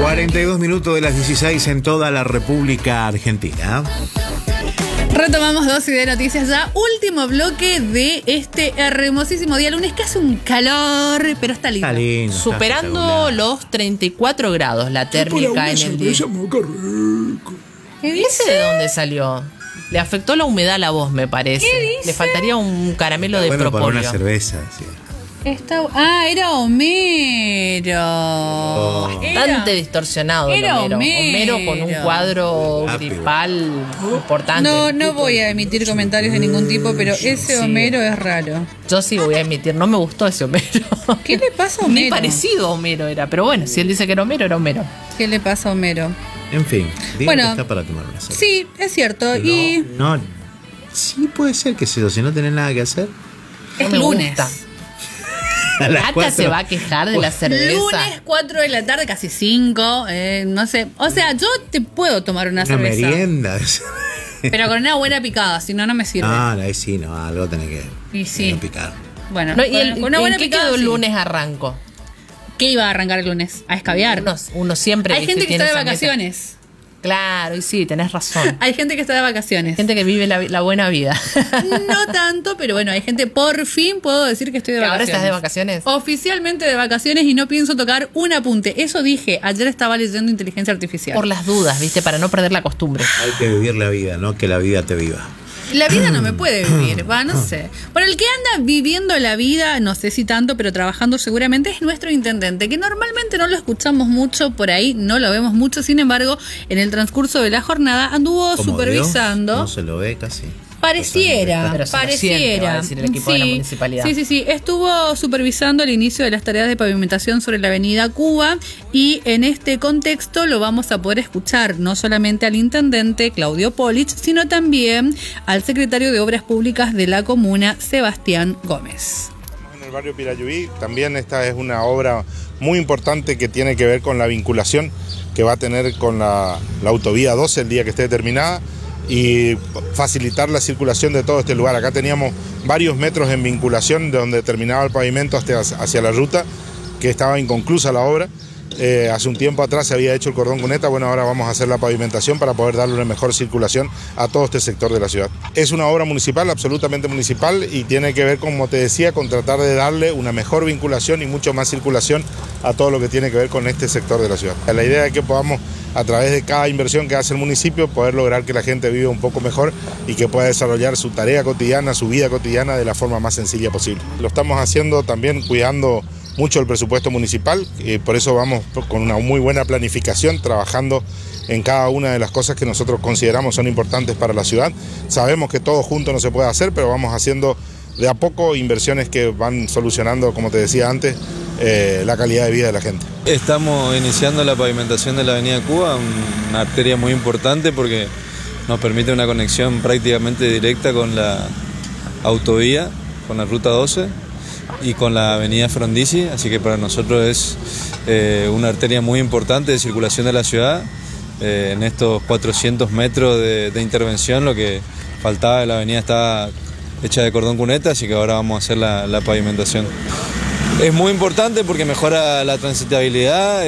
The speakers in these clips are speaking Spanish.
42 minutos de las 16 en toda la República Argentina. Retomamos dosis de noticias ya. Último bloque de este hermosísimo día lunes que hace un calor, pero está lindo. Está lindo. Superando los 34 grados la térmica en el día. ¿Qué ¿Ese de dónde salió? Le afectó la humedad a la voz, me parece. ¿Qué dice? Le faltaría un caramelo de Bueno, para propóleo. una cerveza, sí. Era Homero. Bastante distorsionado el era Homero. Homero. Con un cuadro gripal importante. No voy a emitir comentarios de ningún tipo, pero ese Sí. Homero es raro. Yo sí voy a emitir. No me gustó ese Homero. ¿Qué le pasa a Homero? Ni parecido a Homero era. Pero bueno, si él dice que era Homero, era Homero. ¿Qué le pasa a Homero? En fin, digan Bueno, que está para tomar una cerveza. Sí, es cierto. Y No, sí puede ser que si no tenés nada que hacer. No es me lunes. gusta. A las Cata 4. se va a quejar de la cerveza. Lunes 4 de la tarde, casi 5. No sé. O sea, yo te puedo tomar una Una cerveza. merienda. Pero con una buena picada, si no, no me sirve. Ahí sí, no, algo tenés que Y sí. picar. Bueno, No, y con una buena ¿en qué picada. quedó el sí. lunes arranco? ¿Qué iba a arrancar el lunes? ¿A escabiar? Uno siempre. Hay ¿viste? gente que tiene está de esa meta. vacaciones. Claro, y sí, tenés razón. Hay gente que está de vacaciones. Gente que vive la buena vida. No tanto, pero bueno, hay gente, por fin puedo decir que estoy de ¿Que ahora vacaciones. estás de vacaciones? Oficialmente de vacaciones y no pienso tocar un apunte. Eso dije, ayer estaba leyendo inteligencia artificial. Por las dudas, ¿viste? Para no perder la costumbre. Hay que vivir la vida, no que la vida te viva. La vida no me puede vivir, no sé. Bueno, el que anda viviendo la vida, no sé si tanto, pero trabajando seguramente, es nuestro intendente, que normalmente no lo escuchamos mucho por ahí, no lo vemos mucho, sin embargo, en el transcurso de la jornada anduvo Como supervisando. Dios, no se lo ve casi. Pareciera, Pero se lo siente, va a decir el equipo de la municipalidad. Sí. Estuvo supervisando el inicio de las tareas de pavimentación sobre la avenida Cuba y en este contexto lo vamos a poder escuchar no solamente al intendente Claudio Polich, sino también al secretario de Obras Públicas de la comuna, Sebastián Gómez. En el barrio Pirayuí también esta es una obra muy importante que tiene que ver con la vinculación que va a tener con la autovía 12 el día que esté terminada y facilitar la circulación de todo este lugar. Acá teníamos varios metros en vinculación de donde terminaba el pavimento hacia la ruta, que estaba inconclusa la obra. Hace un tiempo atrás se había hecho el cordón cuneta, bueno, ahora vamos a hacer la pavimentación para poder darle una mejor circulación a todo este sector de la ciudad. Es una obra municipal, absolutamente municipal, y tiene que ver, como te decía, con tratar de darle una mejor vinculación y mucho más circulación a todo lo que tiene que ver con este sector de la ciudad. La idea es que podamos, a través de cada inversión que hace el municipio, poder lograr que la gente viva un poco mejor y que pueda desarrollar su tarea cotidiana, su vida cotidiana de la forma más sencilla posible. Lo estamos haciendo también cuidando mucho el presupuesto municipal, y por eso vamos con una muy buena planificación, trabajando en cada una de las cosas que nosotros consideramos son importantes para la ciudad. Sabemos que todo junto no se puede hacer, pero vamos haciendo de a poco inversiones que van solucionando, como te decía antes, la calidad de vida de la gente. Estamos iniciando la pavimentación de la avenida Cuba, una arteria muy importante porque nos permite una conexión prácticamente directa con la autovía, con la ruta 12 y con la avenida Frondizi, así que para nosotros es una arteria muy importante de circulación de la ciudad. En estos 400 metros de intervención, lo que faltaba de la avenida estaba hecha de cordón cuneta, así que ahora vamos a hacer la pavimentación. Es muy importante porque mejora la transitabilidad,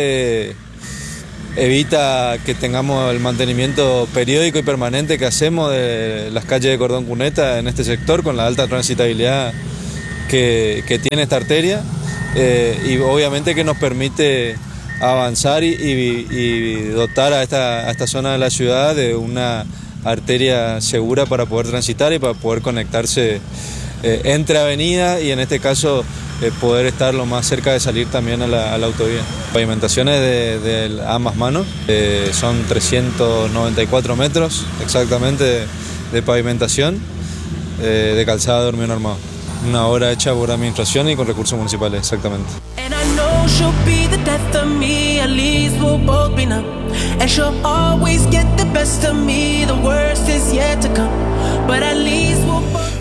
evita que tengamos el mantenimiento periódico y permanente que hacemos de las calles de cordón cuneta en este sector, con la alta transitabilidad que tiene esta arteria, y obviamente que nos permite avanzar y dotar a esta zona de la ciudad de una arteria segura para poder transitar y para poder conectarse entre avenidas y en este caso poder estar lo más cerca de salir también a la autovía. Pavimentaciones de ambas manos, son 394 metros exactamente de pavimentación de calzada de hormigón armado. Una obra hecha por administración y con recursos municipales, exactamente.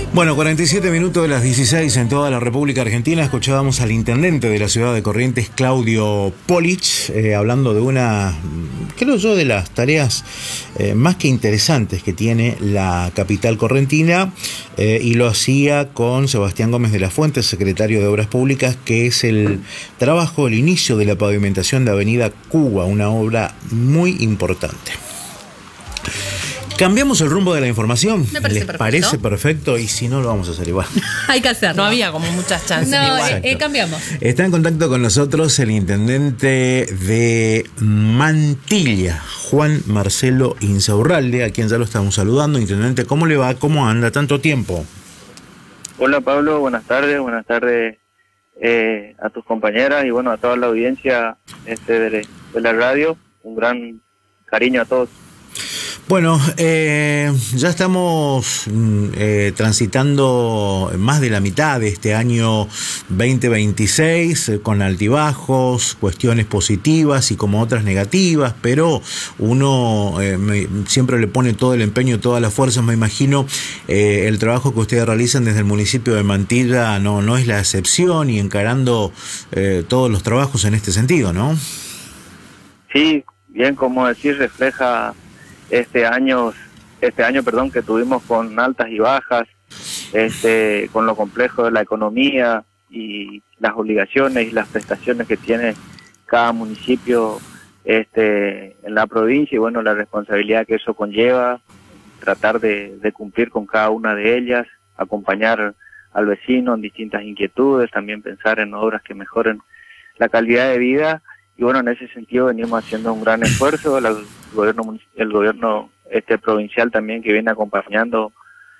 Bueno, 47 minutos de las 16 en toda la República Argentina. Escuchábamos al intendente de la ciudad de Corrientes, Claudio Polich, hablando de una, creo yo, de las tareas más que interesantes que tiene la capital correntina, y lo hacía con Sebastián Gómez de la Fuente, secretario de Obras Públicas, que es el trabajo, el inicio de la pavimentación de Avenida Cuba, una obra muy importante. ¿Cambiamos el rumbo de la información? Me parece ¿Les perfecto. parece perfecto? Y si no, lo vamos a hacer igual. Hay que hacerlo. No había como muchas chances No, igual. cambiamos. Está en contacto con nosotros el intendente de Mantilla, Juan Marcelo Insaurralde, a quien ya lo estamos saludando. Intendente, ¿cómo le va? ¿Cómo anda? ¿Tanto tiempo? Hola Pablo, buenas tardes a tus compañeras y bueno, a toda la audiencia de la radio. Un gran cariño a todos. Bueno, ya estamos transitando más de la mitad de este año 2026, con altibajos, cuestiones positivas y como otras negativas, pero uno siempre le pone todo el empeño, todas las fuerzas. Me imagino el trabajo que ustedes realizan desde el municipio de Mantilla no es la excepción, y encarando todos los trabajos en este sentido, ¿no? Sí, bien, como decir, refleja este año, que tuvimos con altas y bajas, con lo complejo de la economía y las obligaciones y las prestaciones que tiene cada municipio en la provincia, y bueno, la responsabilidad que eso conlleva, tratar de cumplir con cada una de ellas, acompañar al vecino en distintas inquietudes, también pensar en obras que mejoren la calidad de vida. Y bueno, en ese sentido venimos haciendo un gran esfuerzo, el gobierno provincial también, que viene acompañando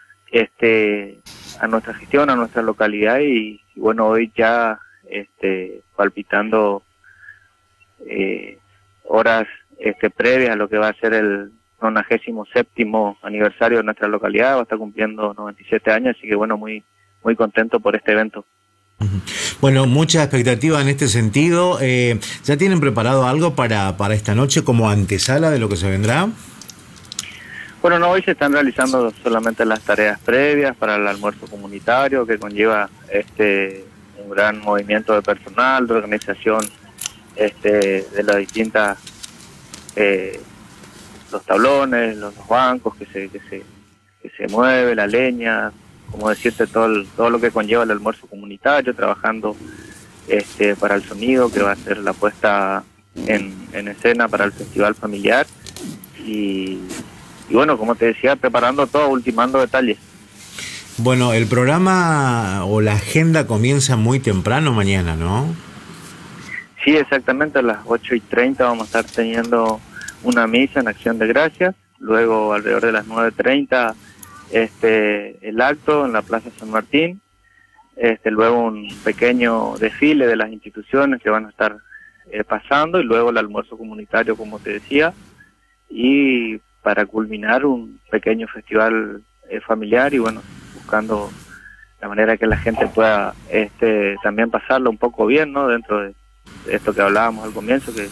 a nuestra gestión, a nuestra localidad, y bueno, hoy ya palpitando horas previas a lo que va a ser el 97º aniversario de nuestra localidad. Va a estar cumpliendo 97 años, así que bueno, muy contento por este evento. Bueno, mucha expectativa en este sentido. ¿Ya tienen preparado algo para esta noche como antesala de lo que se vendrá? Bueno, no, hoy se están realizando solamente las tareas previas para el almuerzo comunitario, que conlleva un gran movimiento de personal, de organización de las distintas, los tablones, los bancos que se mueve, la leña, como decirte, todo lo que conlleva el almuerzo comunitario, trabajando para el sonido, que va a ser la puesta en escena para el festival familiar, y bueno, como te decía, preparando todo, ultimando detalles. Bueno, el programa o la agenda comienza muy temprano mañana, ¿no? Sí, exactamente, a las 8:30 vamos a estar teniendo una misa en acción de gracias, luego alrededor de las 9:30 el acto en la Plaza San Martín, luego un pequeño desfile de las instituciones que van a estar pasando, y luego el almuerzo comunitario, como te decía, y para culminar un pequeño festival familiar, y bueno, buscando la manera que la gente pueda también pasarlo un poco bien, ¿no? Dentro de esto que hablábamos al comienzo, que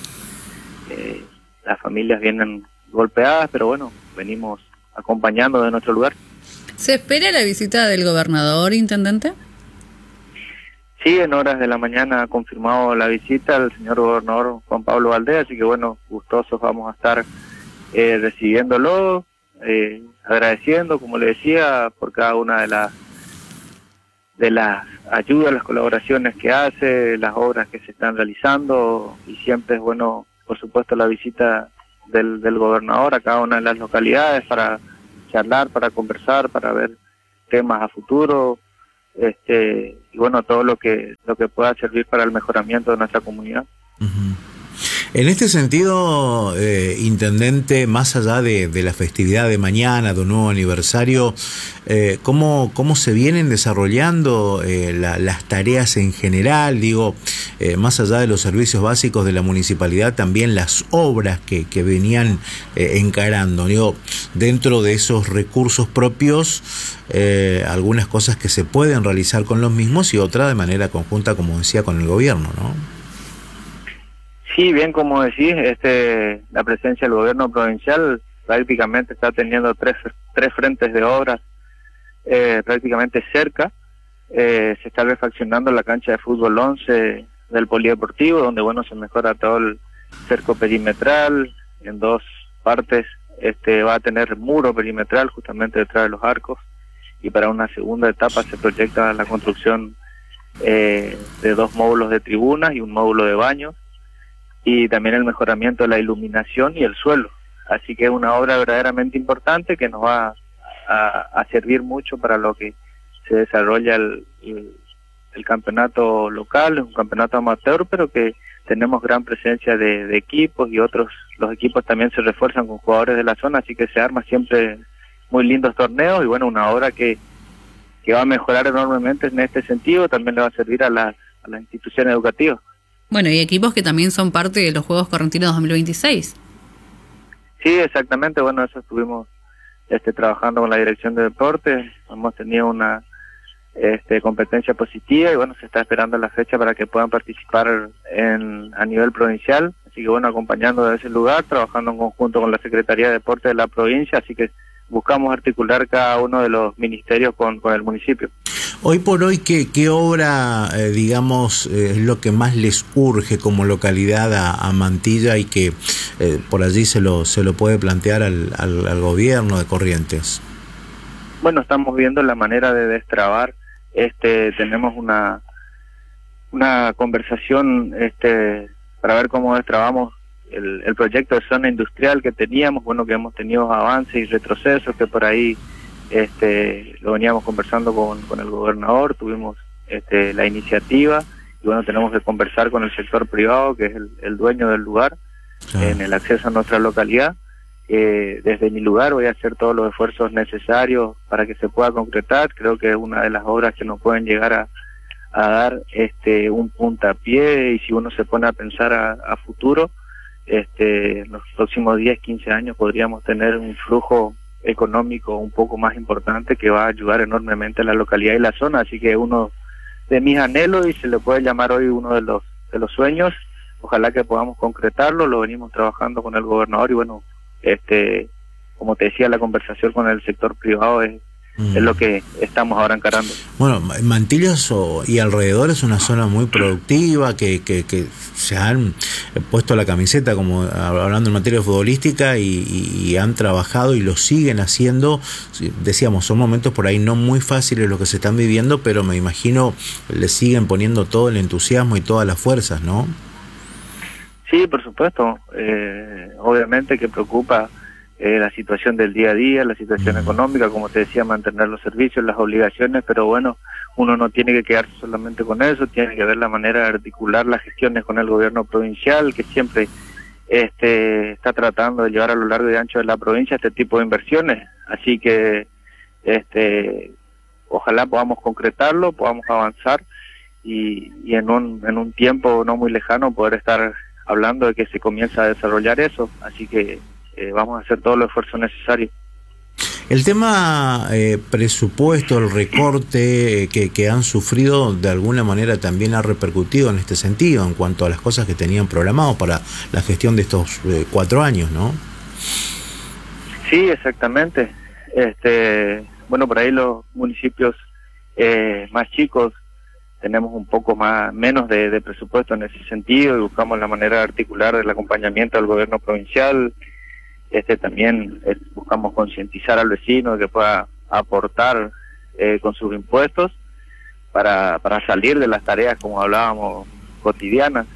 las familias vienen golpeadas, pero bueno, venimos acompañando de nuestro lugar. ¿Se espera la visita del gobernador, intendente? Sí, en horas de la mañana ha confirmado la visita del señor gobernador Juan Pablo Valdés, así que bueno, gustosos vamos a estar recibiéndolo, agradeciendo, como le decía, por cada una de las ayudas, las colaboraciones que hace, las obras que se están realizando, y siempre es bueno, por supuesto, la visita del gobernador a cada una de las localidades para charlar, para conversar, para ver temas a futuro, y bueno, todo lo que pueda servir para el mejoramiento de nuestra comunidad. Uh-huh. En este sentido, intendente, más allá de la festividad de mañana, de un nuevo aniversario, ¿cómo se vienen desarrollando las tareas en general? Digo, más allá de los servicios básicos de la municipalidad, también las obras que venían encarando. Digo, dentro de esos recursos propios, algunas cosas que se pueden realizar con los mismos y otras de manera conjunta, como decía, con el gobierno, ¿no? Sí, bien, como decís, la presencia del gobierno provincial prácticamente está teniendo tres frentes de obras prácticamente cerca. Se está refaccionando la cancha de fútbol 11 del polideportivo, donde bueno, se mejora todo el cerco perimetral en 2 partes. Va a tener muro perimetral justamente detrás de los arcos, y para una segunda etapa se proyecta la construcción de 2 módulos de tribunas y un módulo de baños, y también el mejoramiento de la iluminación y el suelo. Así que es una obra verdaderamente importante que nos va a servir mucho para lo que se desarrolla el campeonato local. Es un campeonato amateur, pero que tenemos gran presencia de equipos, y los equipos también se refuerzan con jugadores de la zona, así que se arma siempre muy lindos torneos, y bueno, una obra que va a mejorar enormemente en este sentido. También le va a servir a las instituciones educativas. Bueno, y equipos que también son parte de los Juegos Correntinos 2026. Sí, exactamente. Bueno, eso estuvimos trabajando con la Dirección de Deportes. Hemos tenido una competencia positiva, y bueno, se está esperando la fecha para que puedan participar a nivel provincial. Así que bueno, acompañando de ese lugar, trabajando en conjunto con la Secretaría de Deportes de la provincia, así que buscamos articular cada uno de los ministerios con el municipio. Hoy por hoy, ¿qué obra, digamos, es lo que más les urge como localidad a Mantilla, y que por allí se lo puede plantear al gobierno de Corrientes? Bueno, estamos viendo la manera de destrabar. Tenemos una conversación para ver cómo destrabamos el proyecto de zona industrial que teníamos. Bueno, que hemos tenido avances y retrocesos, que por ahí lo veníamos conversando con el gobernador. Tuvimos la iniciativa, y bueno, tenemos que conversar con el sector privado, que es el dueño del lugar, en el acceso a nuestra localidad. Desde mi lugar voy a hacer todos los esfuerzos necesarios para que se pueda concretar. Creo que es una de las obras que nos pueden llegar a dar un puntapié, y si uno se pone a pensar a futuro, en los próximos 10, 15 años podríamos tener un flujo económico un poco más importante, que va a ayudar enormemente a la localidad y la zona. Así que uno de mis anhelos, y se le puede llamar hoy uno de los sueños, ojalá que podamos concretarlo. Lo venimos trabajando con el gobernador, y bueno, como te decía, la conversación con el sector privado es lo que estamos ahora encarando. Bueno, Mantillas y alrededor es una zona muy productiva, que se han puesto la camiseta, como hablando en materia futbolística, y han trabajado y lo siguen haciendo. Decíamos, son momentos por ahí no muy fáciles los que se están viviendo, pero me imagino le siguen poniendo todo el entusiasmo y todas las fuerzas, ¿no? Sí, por supuesto. Obviamente que preocupa la situación del día a día, la situación económica, como te decía, mantener los servicios, las obligaciones, pero bueno, uno no tiene que quedarse solamente con eso, tiene que ver la manera de articular las gestiones con el gobierno provincial, que siempre está tratando de llevar a lo largo y ancho de la provincia este tipo de inversiones. Así que ojalá podamos concretarlo, podamos avanzar, y en un tiempo no muy lejano poder estar hablando de que se comienza a desarrollar eso. Así que vamos a hacer todo el esfuerzo necesario. El tema presupuesto, el recorte que han sufrido, de alguna manera también ha repercutido en este sentido, en cuanto a las cosas que tenían programado para la gestión de estos 4 años, ¿no? Sí, exactamente. Bueno, por ahí los municipios más chicos tenemos un poco menos de presupuesto en ese sentido, y buscamos la manera de articular el acompañamiento del gobierno provincial. También buscamos concientizar al vecino de que pueda aportar con sus impuestos para salir de las tareas, como hablábamos, cotidianas.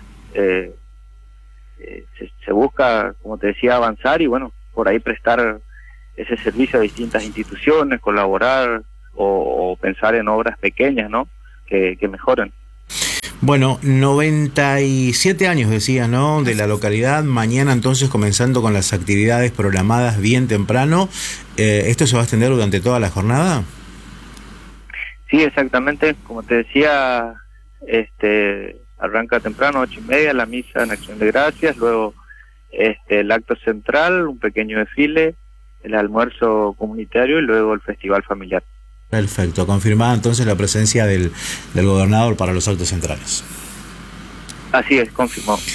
Se busca, como te decía, avanzar, y bueno, por ahí prestar ese servicio a distintas instituciones, colaborar o pensar en obras pequeñas, ¿no?, que mejoren. Bueno, 97 años decía, ¿no?, de la localidad. Mañana entonces comenzando con las actividades programadas bien temprano. ¿Esto se va a extender durante toda la jornada? Sí, exactamente. Como te decía, arranca temprano, 8:30, la misa en Acción de Gracias, luego el acto central, un pequeño desfile, el almuerzo comunitario, y luego el festival familiar. Perfecto, confirmada entonces la presencia del gobernador para los actos centrales. Así es, confirmado.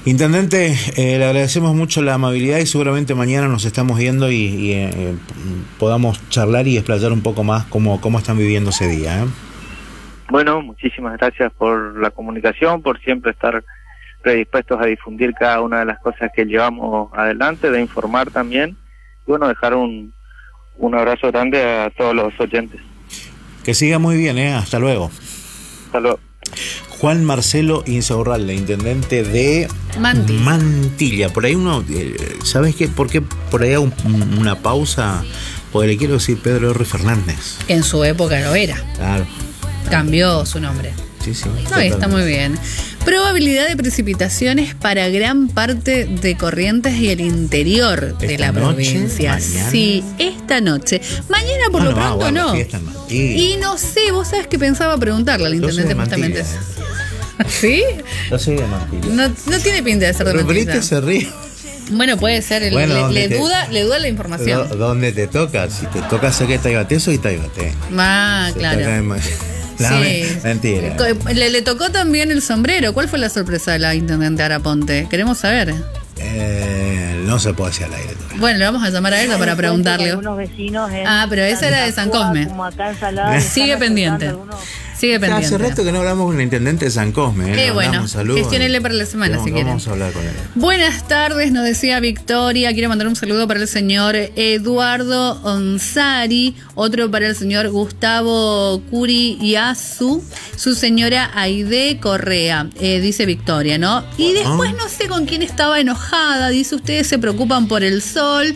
Intendente, le agradecemos mucho la amabilidad y seguramente mañana nos estamos viendo y podamos charlar y explayar un poco más cómo están viviendo ese día. Bueno, muchísimas gracias por la comunicación, por siempre estar predispuestos a difundir cada una de las cosas que llevamos adelante, de informar también, y bueno, dejar un abrazo grande a todos los oyentes. Que siga muy bien, hasta luego. Hasta luego. Juan Marcelo Insaurralde, intendente de Mantilla. Por ahí uno, ¿sabes qué? ¿Por qué por ahí hago una pausa? Porque le quiero decir Pedro R. Fernández. Que en su época lo era. Claro. Cambió su nombre. Sí, sí. No, está muy bien. Probabilidad de precipitaciones para gran parte de Corrientes y el interior de la provincia. Mañana. Sí, esta noche. Mañana por lo pronto no. Y no sé, vos sabés que pensaba preguntarle al intendente justamente eso. ¿Sí? Yo soy de Mantilla. No tiene pinta de ser de Mantilla. Se ríe. Bueno, puede ser. Le duda la información. ¿Dónde te toca? Si te toca hacer que Taibate, soy Taibate. Claro. Sí. Mentira. Le tocó también el sombrero. ¿Cuál fue la sorpresa de la intendente Araponte? Queremos saber. No se puede hacer al aire todavía. Bueno, le vamos a llamar a ella para preguntarle. Algunos vecinos pero esa era de San Cosme. Como acá en Salada, Sigue pendiente. Sigue pendiente. Hace rato que no hablamos con el intendente de San Cosme. Qué bueno. Gestionele para la semana si quieren. Vamos a hablar con él. Buenas tardes, nos decía Victoria. Quiero mandar un saludo para el señor Eduardo Onsari, otro para el señor Gustavo Curiyasu, su señora Aide Correa, dice Victoria, ¿no? Y después no sé con quién estaba enojada. Dice, ustedes se preocupan por el sol.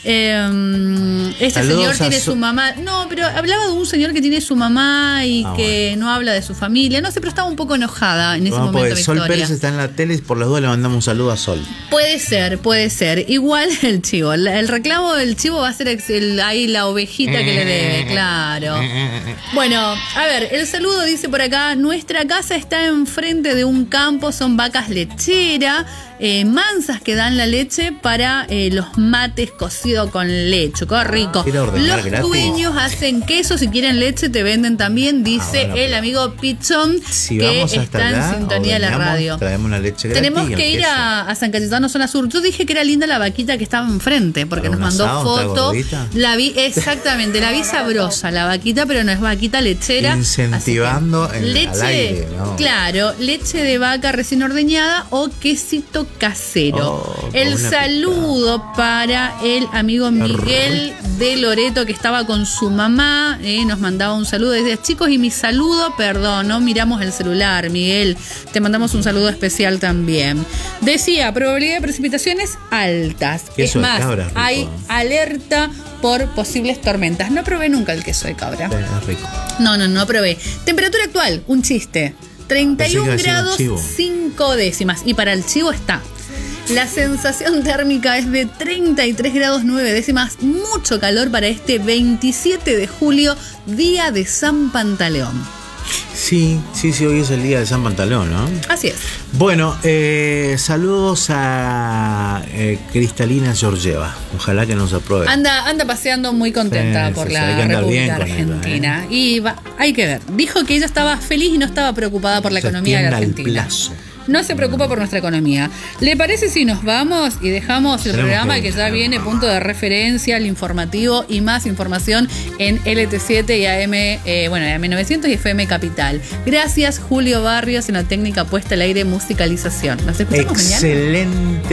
Señor tiene su mamá. No, pero hablaba de un señor que tiene su mamá y que no habla de su familia. No sé, pero estaba un poco enojada en ese momento. Sol Victoria Pérez está en la tele y por las dudas le mandamos un saludo a Sol. Puede ser. Igual el chivo. El reclamo del chivo va a ser ahí la ovejita que le debe, claro. Bueno, a ver, el saludo dice por acá: nuestra casa está enfrente de un campo, son vacas lecheras. Mansas que dan la leche para los mates cocido con leche. ¡Qué rico! Los dueños hacen queso, si quieren leche te venden también, dice el amigo Pichón, que está en sintonía de la radio. Traemos la leche gratis. Tenemos que ir a San Cayetano, zona sur. Yo dije que era linda la vaquita que estaba enfrente, porque nos mandó foto. La vi, exactamente, la vi sabrosa, la vaquita, pero no es vaquita lechera. Incentivando leche, al aire, ¿no? Claro, leche de vaca recién ordeñada o quesito casero. El saludo para el amigo Miguel de Loreto, que estaba con su mamá, nos mandaba un saludo desde chicos, y mi saludo, perdón, no miramos el celular, Miguel, te mandamos un saludo especial también. Decía, probabilidad de precipitaciones altas. Es más, hay alerta por posibles tormentas. No probé nunca el queso de cabra. Es rico. No probé. Temperatura actual, un chiste. 31 grados 5 décimas. Y para el chivo está. La sensación térmica es de 33 grados 9 décimas. Mucho calor para este 27 de julio, día de San Pantaleón. Sí, hoy es el día de San Pantaleón, ¿no? Así es. Bueno, saludos a Cristalina Georgieva. Ojalá que nos apruebe. Anda paseando muy contenta por la República Argentina. Y hay que ver. Dijo que ella estaba feliz y no estaba preocupada por la economía de la Argentina. No se preocupa por nuestra economía. ¿Le parece si nos vamos y dejamos el programa que ya viene, punto de referencia, el informativo y más información en LT7 y AM900 y FM Capital? Gracias, Julio Barrios, en la técnica puesta al aire, musicalización. Nos escuchamos mañana. Excelente.